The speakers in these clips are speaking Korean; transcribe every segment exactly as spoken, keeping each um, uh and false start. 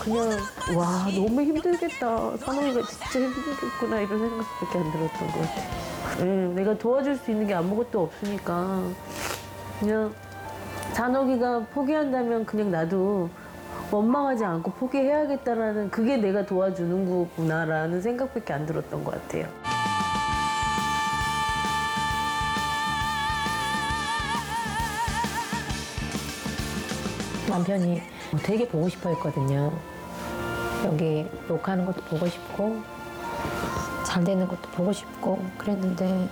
그냥 와 너무 힘들겠다. 산호이가 진짜 힘들겠구나 이런 생각밖에 안 들었던 것 같아. 예, 내가 도와줄 수 있는 게 아무것도 없으니까 그냥 산호이가 포기한다면 그냥 나도 원망하지 않고 포기해야겠다라는 그게 내가 도와주는 거구나라는 생각밖에 안 들었던 것 같아요. 남편이 되게 보고 싶어 했거든요. 여기 녹화하는 것도 보고 싶고 잘 되는 것도 보고 싶고 그랬는데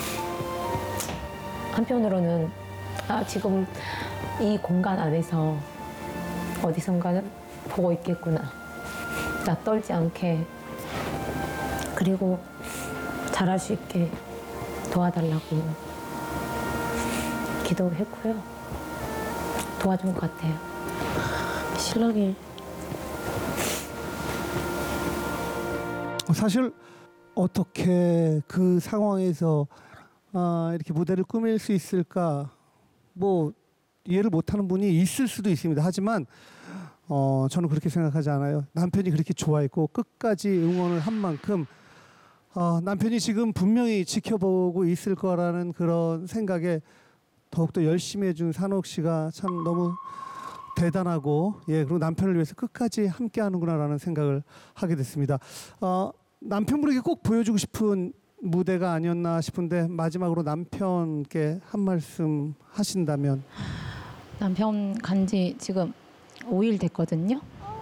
한편으로는 아 지금 이 공간 안에서 어디선가는 보고 있겠구나. 나 떨지 않게 그리고 잘할 수 있게 도와달라고 기도했고요. 도와준 것 같아요. 신랑이 사실 어떻게 그 상황에서 아, 이렇게 무대를 꾸밀 수 있을까 뭐 이해를 못하는 분이 있을 수도 있습니다. 하지만 어, 저는 그렇게 생각하지 않아요. 남편이 그렇게 좋아했고 끝까지 응원을 한 만큼 어, 남편이 지금 분명히 지켜보고 있을 거라는 그런 생각에 더욱더 열심히 해준 산옥 씨가 참 너무 대단하고 예 그리고 남편을 위해서 끝까지 함께하는구나라는 생각을 하게 됐습니다. 어, 남편분에게 꼭 보여주고 싶은 무대가 아니었나 싶은데 마지막으로 남편께 한 말씀 하신다면. 남편 간지 지금 오 일 됐거든요.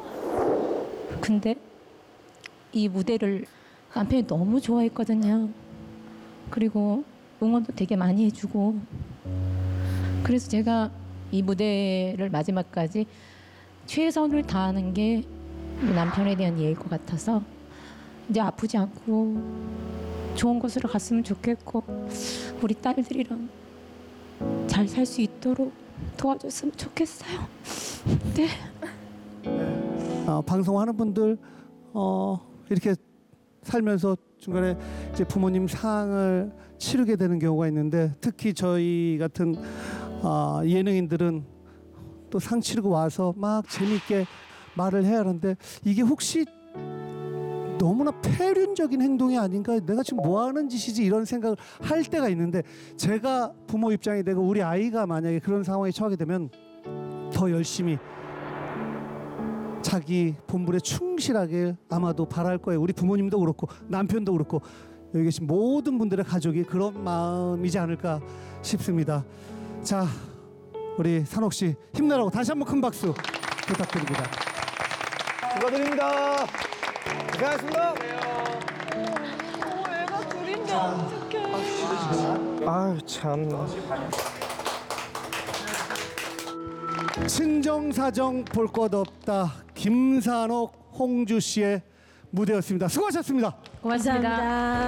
근데 이 무대를 남편이 너무 좋아했거든요. 그리고 응원도 되게 많이 해주고 그래서 제가 이 무대를 마지막까지 최선을 다하는 게 남편에 대한 예일 것 같아서 이제 아프지 않고 좋은 곳으로 갔으면 좋겠고 우리 딸들이랑 잘 살 수 있도록 도와줬으면 좋겠어요. 네. 어, 방송하는 분들 어, 이렇게 살면서 중간에 이제 부모님 상을 치르게 되는 경우가 있는데 특히 저희 같은 어, 예능인들은 또 상 치르고 와서 막 재미있게 말을 해야 하는데 이게 혹시 너무나 폐륜적인 행동이 아닌가 내가 지금 뭐 하는 짓이지 이런 생각을 할 때가 있는데 제가 부모 입장이 되고 우리 아이가 만약에 그런 상황에 처하게 되면 더 열심히 자기 본분에 충실하게 아마도 바랄 거예요. 우리 부모님도 그렇고 남편도 그렇고 여기 계신 모든 분들의 가족이 그런 마음이지 않을까 싶습니다. 자, 우리 산옥 씨 힘내라고 다시 한번 큰 박수 부탁드립니다. 축하드립니다. 고생하셨습니다. 애가 둘인데 어떡해. 아유 참. 친정사정 볼 것 없다. 김산옥, 홍주 씨의 무대였습니다. 수고하셨습니다. 고맙습니다. 감사합니다.